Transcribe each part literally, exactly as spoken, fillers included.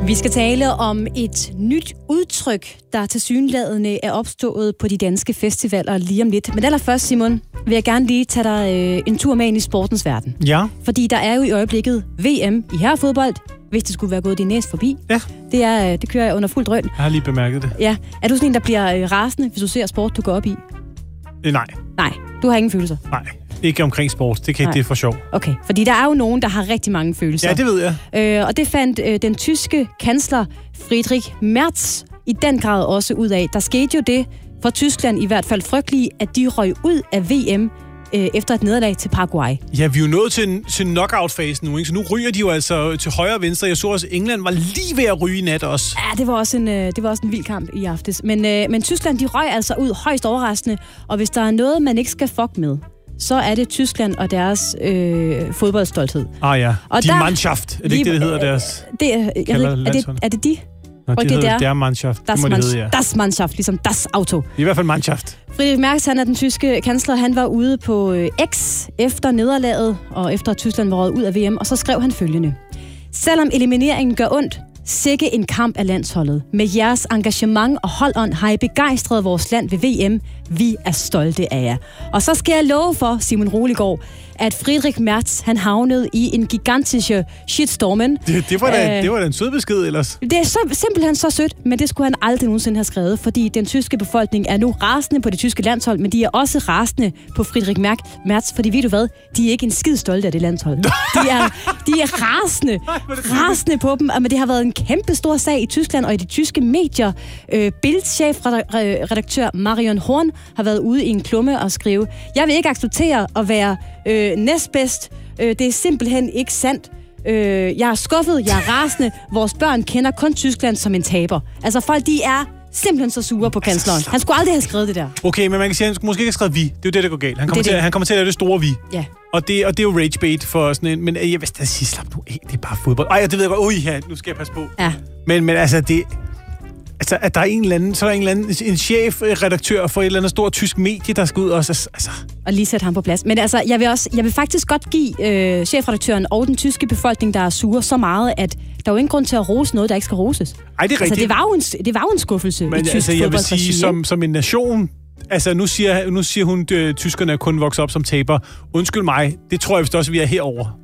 Vi skal tale om et nyt udtryk, der tilsyneladende er opstået på de danske festivaler lige om lidt. Men allerførst, Simon, vil jeg gerne lige tage dig øh, en tur med ind i sportens verden. Ja. Fordi der er jo i øjeblikket V M i herrefodbold, hvis det skulle være gået din næse forbi. Ja. Det, er, det kører jeg under fuld drøn. Jeg har lige bemærket det. Ja. Er du sådan en, der bliver øh, rasende, hvis du ser sport, du går op i? Øh, nej. Nej, du har ingen følelser? Nej, ikke omkring sport. Det kan ikke, det er for sjov. Okay, fordi der er jo nogen, der har rigtig mange følelser. Ja, det ved jeg. Øh, og det fandt øh, den tyske kansler Friedrich Merz i den grad også ud af. Der skete jo det for Tyskland i hvert fald frygteligt, at de røg ud af V M øh, efter et nederlag til Paraguay. Ja, vi er jo nået til, til knockout-fasen nu, ikke? Så nu ryger de jo altså til højre og venstre. Jeg så også, England var lige ved at ryge i nat også. Ja, det var også en, øh, det var også en vild kamp i aftes. Men, øh, men Tyskland, de røg altså ud højst overraskende, og hvis der er noget, man ikke skal fuck med, så er det Tyskland og deres øh, fodboldstolthed. Ah ja, og de der, Mannschaft. Er det ikke det, det hedder deres? Det, jeg ved, er, det, er det de? Nå, det, det hedder der Mannschaft. Das, det må det hedde, ja. Das Mannschaft, ligesom Das Auto. I hvert fald Mannschaft. Friedrich Merz, han er den tyske kansler, han var ude på øh, X efter nederlaget, og efter at Tyskland var røget ud af V M, og så skrev han følgende. Selvom elimineringen gør ondt, sikke en kamp af landsholdet. Med jeres engagement og holdånd har I begejstret vores land ved V M. Vi er stolte af jer. Og så skal jeg love for, Simon Roligård, at Friedrich Merz, han havnede i en gigantisk shitstormen. Det, det, var da, øh, det var da en sød besked ellers. Det er så, simpelthen så sødt, men det skulle han aldrig nogensinde have skrevet, fordi den tyske befolkning er nu rasende på det tyske landshold, men de er også rasende på Friedrich Merz, fordi ved du hvad, de er ikke en skid stolte af det landshold. De er, de er rasende, rasende på dem, men det har været en kæmpe stor sag i Tyskland og i de tyske medier. Øh, Bild-chefredaktør Marion Horn har været ude i en klumme og skrive, jeg vil ikke acceptere at være øh, næstbedst. Øh, det er simpelthen ikke sandt. Øh, jeg er skuffet, jeg er rasende. Vores børn kender kun Tyskland som en taber. Altså folk, de er simpelthen så sure på kansleren. Han skulle aldrig have skrevet det der. Okay, men man kan sige, at han skulle måske ikke have skrevet vi. Det er jo det, der går galt. Han kommer, til, han kommer til at lave det store vi. Ja. Og det, og det er jo ragebait for sådan en... Men jeg vil stadig sige, slap nu af, det er bare fodbold. Ej, det ved jeg godt. Ui, ja, nu skal jeg passe på. Ja. Men, men altså, det... Altså, at der er en eller anden, så er der en eller anden, en chefredaktør for et eller andet stort tysk medie, der skal ud og... Altså. Og lige sætte ham på plads. Men altså, jeg vil, også, jeg vil faktisk godt give øh, chefredaktøren og den tyske befolkning, der er sure, så meget, at der er jo ingen grund til at rose noget, der ikke skal roses. Ej, det er rigtigt. Altså, det var jo en, det var jo en skuffelse men, i tysk altså, jeg vil sige, som, som en nation... Altså, nu siger, nu siger hun, at tyskerne er kun vokset op som taber. Undskyld mig, det tror jeg vist også, vi er herover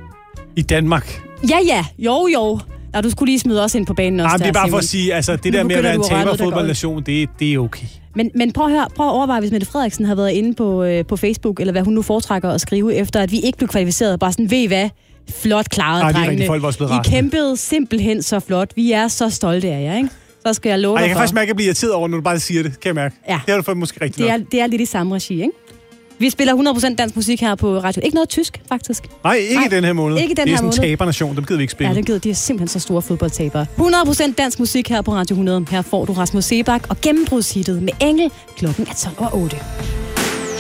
i Danmark. Ja, ja. Jo, jo. Ja, du skulle lige smide os ind på banen også. Nej, der, det er bare Simon. for at sige, altså det der med at være en taberfodboldnation, det, det er okay. Men, men prøv at høre, prøv at overveje, hvis Mette Frederiksen havde været inde på, øh, på Facebook, eller hvad hun nu foretrækker at skrive, efter at vi ikke blev kvalificeret. Bare sådan, ved I hvad? Flot klaret, Ej, drengene. Folk var også blevet I kæmpede simpelthen så flot. Vi er så stolte af jer, ikke? Så skal jeg love Ej, dig jeg kan for. faktisk mærke, at jeg bliver irriteret over, når du bare siger det. Kan jeg mærke? Ja. Det er du måske rigtig det er, nok. det er lidt i samme regi, ikke? Vi spiller hundrede procent dansk musik her på radio. Ikke noget tysk, faktisk. Nej, ikke Nej, i den her måned. Ikke den det er her sådan en måned. tabernation, dem gider vi ikke spille. Ja, det gider de er simpelthen så store fodboldtabere. hundrede procent dansk musik her på Radio hundrede. Her får du Rasmus Sebak og gennembrudshittet med Engel. Klokken er tolv over otte.